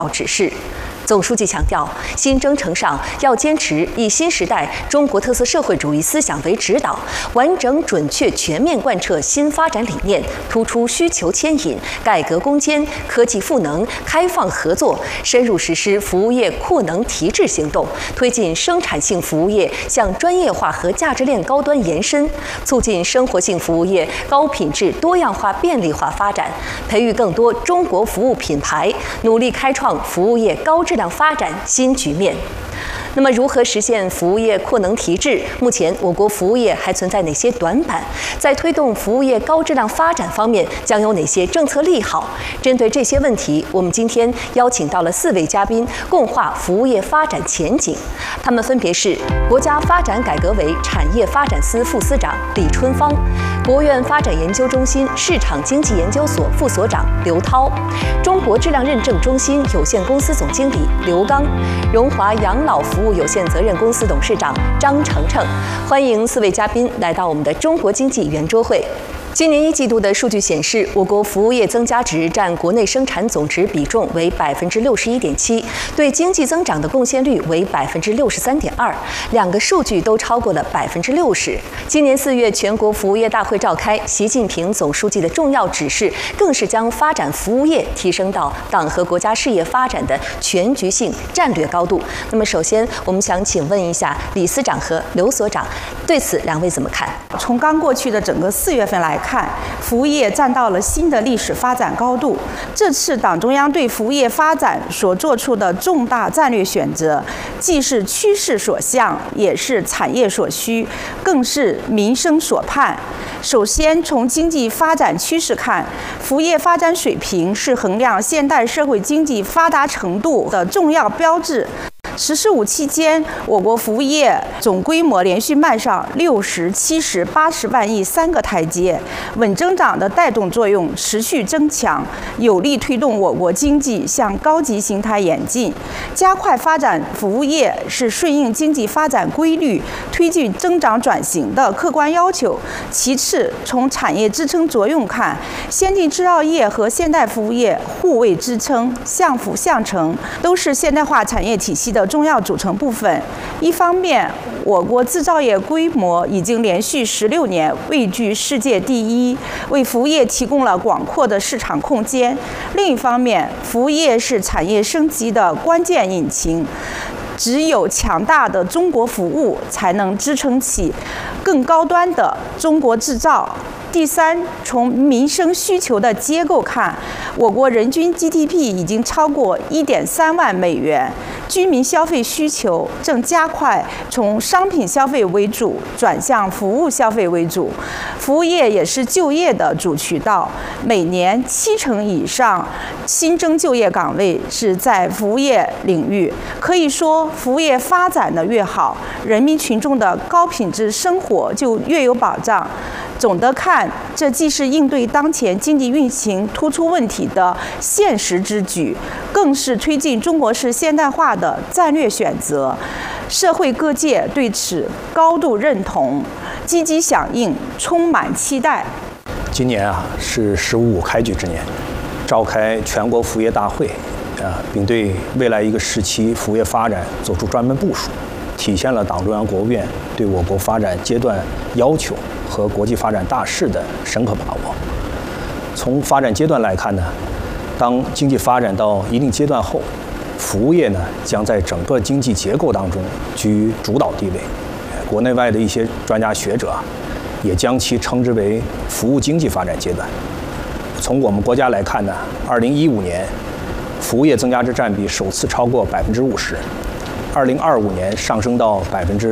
指示。总书记强调，新征程上要坚持以新时代中国特色社会主义思想为指导，完整、准确、全面贯彻新发展理念，突出需求牵引、改革攻坚、科技赋能、开放合作，深入实施服务业扩能提质行动，推进生产性服务业向专业化和价值链高端延伸，促进生活性服务业高品质、多样化、便利化发展，培育更多中国服务品牌，努力开创服务业高质量发展新局面。那么，如何实现服务业扩能提质？目前，我国服务业还存在哪些短板？在推动服务业高质量发展方面，将有哪些政策利好？针对这些问题，我们今天邀请到了4位嘉宾，共话服务业发展前景。他们分别是国家发展改革委产业发展司副司长李春芳，国务院发展研究中心市场经济研究所副所长刘涛，中国质量认证中心有限公司总经理刘刚，荣华养老服务有限责任公司董事长张程程。欢迎4位嘉宾来到我们的中国经济圆桌会。今年1季度的数据显示，我国服务业增加值占国内生产总值比重为61.7%，对经济增长的贡献率为63.2%，两个数据都超过了60%。今年4月，全国服务业大会召开，习近平总书记的重要指示更是将发展服务业提升到党和国家事业发展的全局性战略高度。那么，首先我们想请问一下李司长和刘所长，对此两位怎么看？ 从刚过去的整个4月份来看，服务业站到了新的历史发展高度。这次党中央对服务业发展所做出的重大战略选择，既是趋势所向，也是产业所需，更是民生所盼。首先，从经济发展趋势看，服务业发展水平是衡量现代社会经济发达程度的重要标志。“十四五”期间，我国服务业总规模连续迈上60、70、80万亿3个台阶，稳增长的带动作用持续增强，有力推动我国经济向高级形态演进。加快发展服务业是顺应经济发展规律、推进增长转型的客观要求。其次，从产业支撑作用看，先进制造业和现代服务业互为支撑，相辅相成，都是现代化产业体系的重要组成部分。一方面，我国制造业规模已经连续16年位居世界第一，为服务业提供了广阔的市场空间；另一方面，服务业是产业升级的关键引擎。只有强大的中国服务，才能支撑起更高端的中国制造。第三，从民生需求的结构看，我国人均 GDP 已经超过1.3万美元，居民消费需求正加快从商品消费为主转向服务消费为主，服务业也是就业的主渠道，每年70%以上新增就业岗位是在服务业领域。可以说，服务业发展的越好，人民群众的高品质生活就越有保障。总的看，这既是应对当前经济运行突出问题的现实之举，更是推进中国式现代化的战略选择。社会各界对此高度认同，积极响应，充满期待。 今年是“十五五”开局之年，召开全国服务业大会，并对未来一个时期服务业发展作出专门部署，体现了党中央、国务院对我国发展阶段要求和国际发展大势的深刻把握。从发展阶段来看呢，当经济发展到一定阶段后，服务业呢将在整个经济结构当中居主导地位。国内外的一些专家学者也将其称之为服务经济发展阶段。从我们国家来看呢，2015年服务业增加值占比首次超过50%，2025年上升到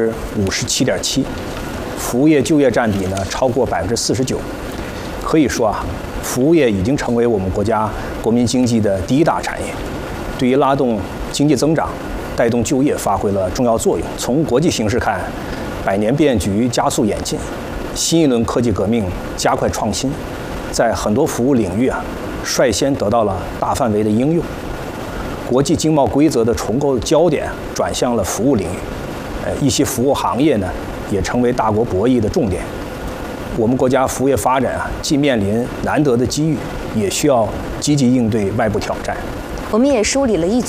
57.7%，服务业就业占比呢超过49%。可以说服务业已经成为我们国家国民经济的第一大产业，对于拉动经济增长、带动就业发挥了重要作用。从国际形势看，100年变局加速演进，新一轮科技革命加快创新，在很多服务领域率先得到了大范围的应用。国际经贸规则的重构焦点转向了服务领域，一些服务行业呢也成为大国博弈的重点。我们国家服务业发展既面临难得的机遇，也需要积极应对外部挑战。 我们也梳理了一